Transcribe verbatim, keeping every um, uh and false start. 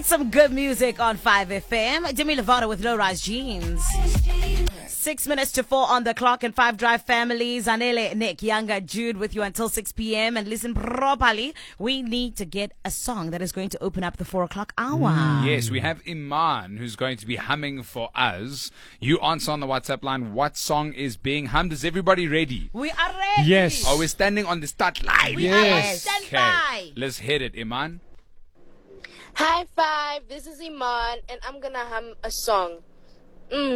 some good music on five F M. Demi Lovato with Low Rise Jeans. Six minutes to four on the clock and Five Drive family. Zanele, Nick, Younger, Jude with you until six p.m. And listen properly. We need to get a song that is going to open up the four o'clock hour. Mm, yes, we have Iman who's going to be humming for us. You answer on the WhatsApp line. What song is being hummed? Is everybody ready? We are ready. Yes. Are we standing on the start line? We Yes. are stand by. Okay, let's hit it, Iman. Hi Five, this is Iman and I'm gonna hum a song. Mm.